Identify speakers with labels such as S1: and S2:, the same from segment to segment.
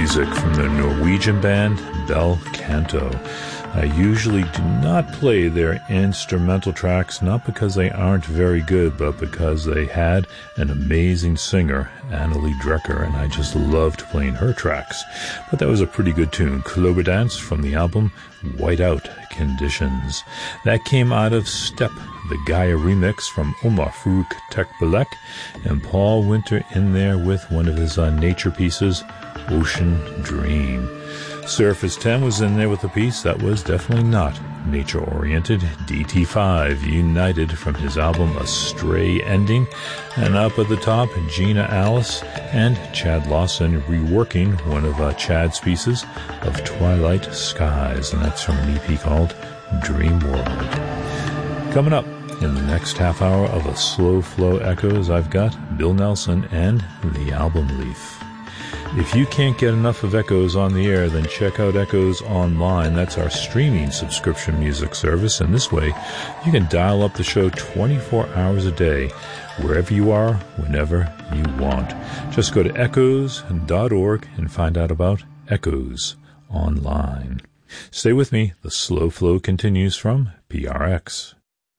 S1: music from the Norwegian band Bel Canto. I usually do not play their instrumental tracks, not because they aren't very good, but because they had an amazing singer, Annelie Drecker, and I just loved playing her tracks. But that was a pretty good tune, Kloberdans, from the album Whiteout Conditions. That came out of Step, the Gaia remix from Omar Farouk Tekbilek, and Paul Winter in there with one of his nature pieces, Ocean Dream. Surface 10 was in there with a piece that was definitely not nature-oriented, DT5 United from his album A Stray Ending, and up at the top, Gina Alice and Chad Lawson reworking one of Chad's pieces of Twilight Skies, and that's from an EP called Dream World. Coming up in the next half hour of a Slow Flow Echoes, I've got Bill Nelson and the Album Leaf. If you can't get enough of Echoes on the air, then check out Echoes Online. That's our streaming subscription music service, and this way you can dial up the show 24 hours a day, wherever you are, whenever you want. Just go to echoes.org and find out about Echoes Online. Stay with me. The Slow Flow continues from PRX.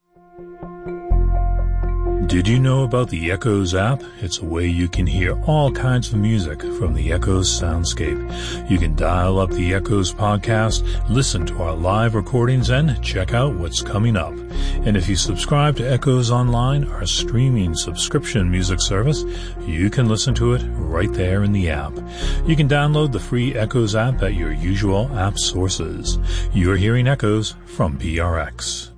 S1: Did you know about the Echoes app? It's a way you can hear all kinds of music from the Echoes soundscape. You can dial up the Echoes podcast, listen to our live recordings, and check out what's coming up. And if you subscribe to Echoes Online, our streaming subscription music service, you can listen to it right there in the app. You can download the free Echoes app at your usual app sources. You're hearing Echoes from PRX.